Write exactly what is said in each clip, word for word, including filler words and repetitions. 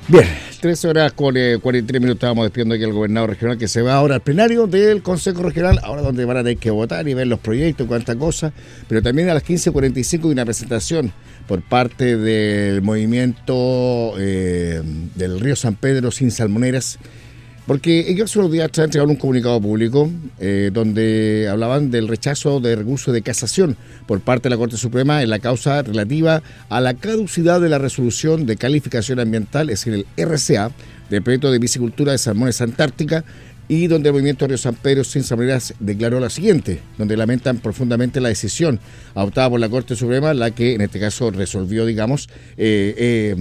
Bien, tres horas con eh, cuarenta y tres minutos. Estábamos despidiendo aquí al gobernador regional que se va ahora al plenario del Consejo Regional, ahora donde van a tener que votar y ver los proyectos, cuánta cosa, pero también a las quince cuarenta y cinco hay una presentación por parte del movimiento eh, del Río San Pedro sin salmoneras, porque ellos hace unos días han entregado un comunicado público eh, donde hablaban del rechazo de recurso de casación por parte de la Corte Suprema en la causa relativa a la caducidad de la resolución de calificación ambiental, es decir, el R C A, del proyecto de piscicultura de salmones Antártica, y donde el movimiento Río San Pedro sin salmoneras declaró lo siguiente, donde lamentan profundamente la decisión adoptada por la Corte Suprema, la que en este caso resolvió, digamos, eh, eh,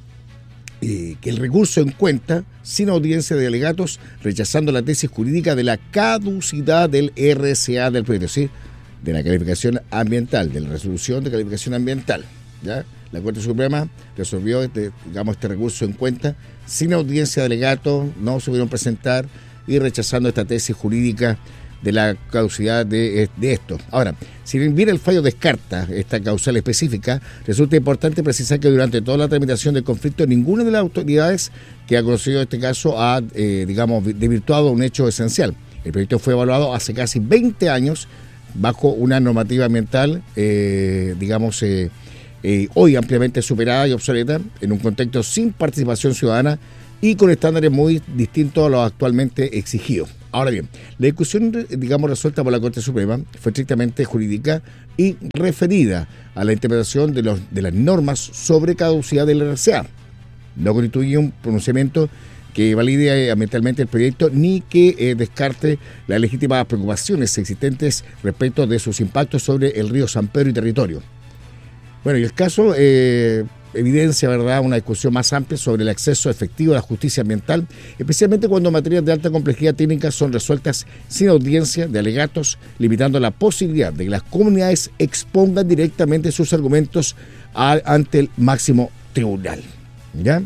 Eh, que el recurso en cuenta sin audiencia de alegatos, rechazando la tesis jurídica de la caducidad del R C A del proyecto, ¿sí? De la calificación ambiental, de la resolución de calificación ambiental. ¿Ya? La Corte Suprema resolvió este, digamos, este recurso en cuenta sin audiencia de alegatos, no se pudieron presentar y rechazando esta tesis jurídica de la caducidad de, de esto. Ahora, si bien el fallo descarta esta causal específica, resulta importante precisar que durante toda la tramitación del conflicto ninguna de las autoridades que ha conocido este caso ha, eh, digamos, desvirtuado un hecho esencial. El proyecto fue evaluado hace casi veinte años bajo una normativa ambiental, eh, digamos, eh, eh, hoy ampliamente superada y obsoleta, en un contexto sin participación ciudadana y con estándares muy distintos a los actualmente exigidos. Ahora bien, la discusión, digamos, resuelta por la Corte Suprema fue estrictamente jurídica y referida a la interpretación de, los, de las normas sobre caducidad del R C A. No constituye un pronunciamiento que valide ambientalmente el proyecto ni que eh, descarte las legítimas preocupaciones existentes respecto de sus impactos sobre el río San Pedro y territorio. Bueno, y el caso eh, evidencia, ¿verdad?, una discusión más amplia sobre el acceso efectivo a la justicia ambiental, especialmente cuando materias de alta complejidad técnica son resueltas sin audiencia de alegatos, limitando la posibilidad de que las comunidades expongan directamente sus argumentos a, ante el máximo tribunal. ¿Ya?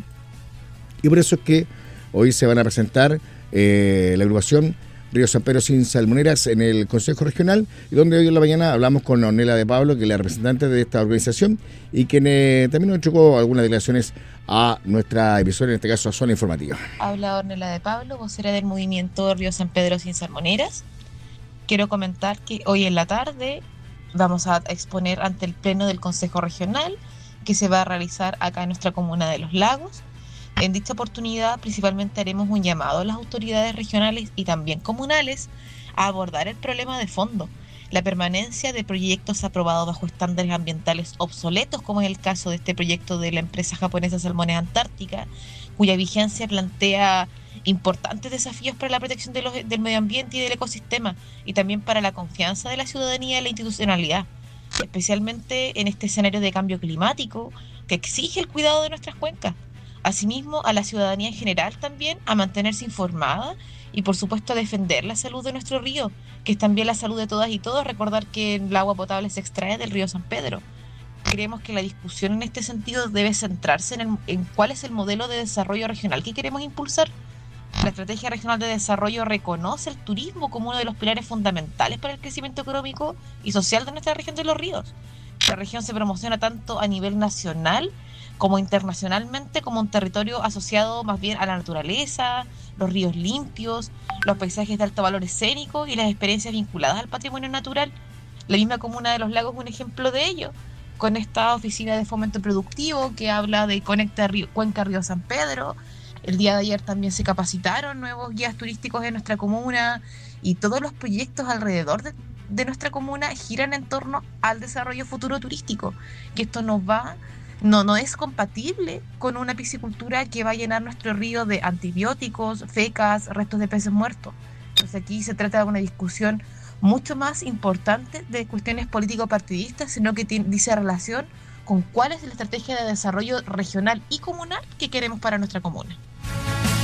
Y por eso es que hoy se van a presentar eh, la agrupación Río San Pedro sin salmoneras en el Consejo Regional, y donde hoy en la mañana hablamos con Ornella de Pablo, que es la representante de esta organización, y quien eh, también nos entregó algunas declaraciones a nuestra emisora, en este caso a Zona Informativa. Habla Ornella de Pablo, vocera del movimiento Río San Pedro sin salmoneras. Quiero comentar que hoy en la tarde vamos a exponer ante el Pleno del Consejo Regional, que se va a realizar acá en nuestra comuna de Los Lagos. En dicha oportunidad, principalmente haremos un llamado a las autoridades regionales y también comunales a abordar el problema de fondo, la permanencia de proyectos aprobados bajo estándares ambientales obsoletos, como es el caso de este proyecto de la empresa japonesa Salmones Antártica, cuya vigencia plantea importantes desafíos para la protección de los, del medio ambiente y del ecosistema, y también para la confianza de la ciudadanía y la institucionalidad, especialmente en este escenario de cambio climático que exige el cuidado de nuestras cuencas. Asimismo, a la ciudadanía en general también a mantenerse informada y, por supuesto, a defender la salud de nuestro río, que es también la salud de todas y todos. Recordar que el agua potable se extrae del río San Pedro. Creemos que la discusión en este sentido debe centrarse en, el, en cuál es el modelo de desarrollo regional que queremos impulsar. La Estrategia Regional de Desarrollo reconoce el turismo como uno de los pilares fundamentales para el crecimiento económico y social de nuestra región de los ríos. La región se promociona tanto a nivel nacional como internacionalmente, como un territorio asociado más bien a la naturaleza, los ríos limpios, los paisajes de alto valor escénico y las experiencias vinculadas al patrimonio natural. La misma comuna de Los Lagos es un ejemplo de ello, con esta oficina de fomento productivo que habla de Conecta Río, Cuenca Río San Pedro. El día de ayer también se capacitaron nuevos guías turísticos en nuestra comuna, y todos los proyectos alrededor de, de nuestra comuna giran en torno al desarrollo futuro turístico, que esto nos va... No, no es compatible con una piscicultura que va a llenar nuestro río de antibióticos, fecas, restos de peces muertos. Entonces aquí se trata de una discusión mucho más importante de cuestiones político-partidistas, sino que tiene, dice relación con cuál es la estrategia de desarrollo regional y comunal que queremos para nuestra comuna.